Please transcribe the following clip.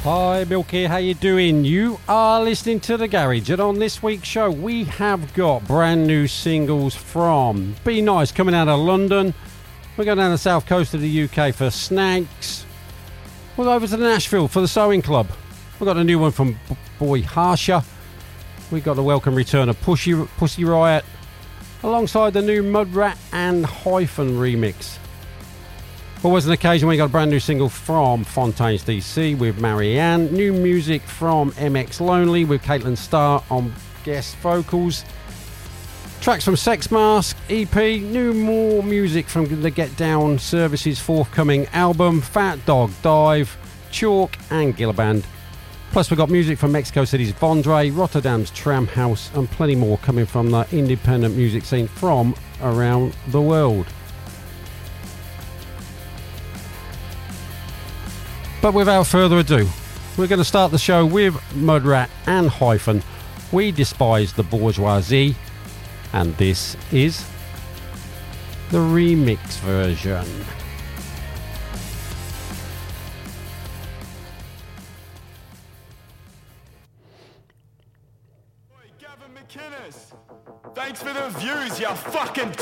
Hi Milky, how you doing? You are listening to The Garage, and on this week's show we have got brand new singles from Be Nice coming out of London. We're going down the south coast of the UK for Snags. We'll go over to Nashville for the Sewing Club. We've got a new one from Boy Harsher. We've got the welcome return of Pussy Riot alongside the new Mudrat and Hyphen remix. Always an occasion when you got a brand new single from Fontaines DC with Marianne. New music from MX Lonely with Caitlin Starr on guest vocals. Tracks from Sex Mask EP. More music from the Get Down Services forthcoming album. Fat Dog Dive, Chalk and Gilliband. Plus we've got music from Mexico City's Vondre, Rotterdam's Tram House and plenty more coming from the independent music scene from around the world. But without further ado, we're going to start the show with Mudrat and Hyphen. We despise the bourgeoisie, and this is the remix version. Gavin McInnes, thanks for the views, you fucking